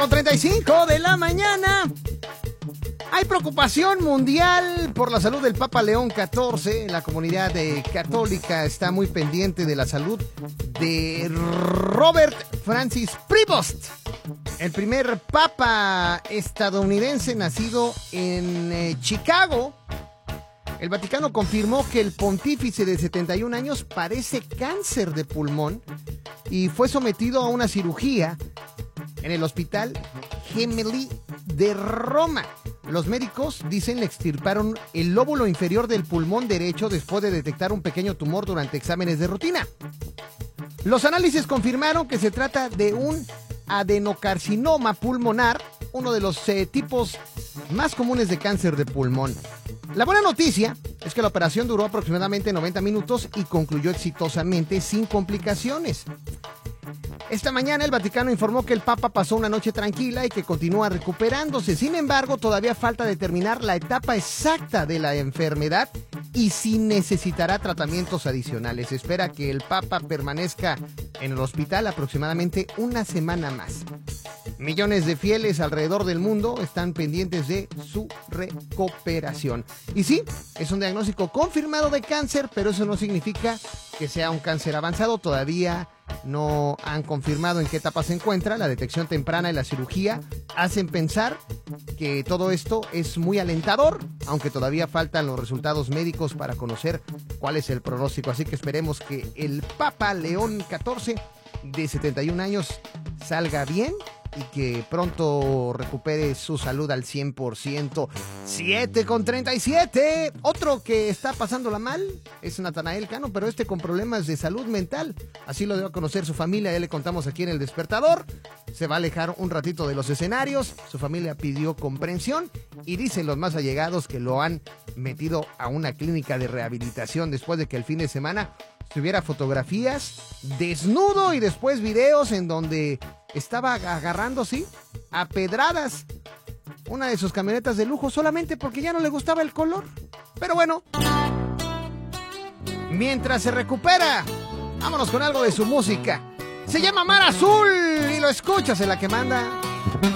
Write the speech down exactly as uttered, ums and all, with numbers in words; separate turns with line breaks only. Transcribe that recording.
con treinta y cinco de la mañana. Hay preocupación mundial por la salud del Papa León catorce. La comunidad eh, católica está muy pendiente de la salud de Robert Francis Prevost, el primer papa estadounidense nacido en eh, Chicago. El Vaticano confirmó que el pontífice de setenta y un años padece cáncer de pulmón y fue sometido a una cirugía en el Hospital Gemelli de Roma. Los médicos dicen le extirparon el lóbulo inferior del pulmón derecho después de detectar un pequeño tumor durante exámenes de rutina. Los análisis confirmaron que se trata de un adenocarcinoma pulmonar, uno de los eh, tipos más comunes de cáncer de pulmón. La buena noticia es que la operación duró aproximadamente noventa minutos y concluyó exitosamente sin complicaciones. Esta mañana el Vaticano informó que el Papa pasó una noche tranquila y que continúa recuperándose. Sin embargo, todavía falta determinar la etapa exacta de la enfermedad y si necesitará tratamientos adicionales. Se espera que el Papa permanezca en el hospital aproximadamente una semana más. Millones de fieles alrededor del mundo están pendientes de su recuperación. Y sí, es un diagnóstico confirmado de cáncer, pero eso no significa que sea un cáncer avanzado. Todavía no han confirmado en qué etapa se encuentra. La detección temprana y la cirugía hacen pensar que todo esto es muy alentador, aunque todavía faltan los resultados médicos para conocer cuál es el pronóstico. Así que esperemos que el Papa León catorce, de setenta y un años, salga bien y que pronto recupere su salud al cien por ciento. siete con treinta y siete. Otro que está pasándola mal es Natanael Cano, pero este con problemas de salud mental. Así lo dio a conocer su familia, ya le contamos aquí en El Despertador. Se va a alejar un ratito de los escenarios. Su familia pidió comprensión y dicen los más allegados que lo han metido a una clínica de rehabilitación después de que el fin de semana tuviera fotografías desnudo y después videos en donde estaba agarrando, sí, a pedradas una de sus camionetas de lujo solamente porque ya no le gustaba el color. Pero bueno, mientras se recupera, vámonos con algo de su música. Se llama Mar Azul y lo escuchas en La Que Manda.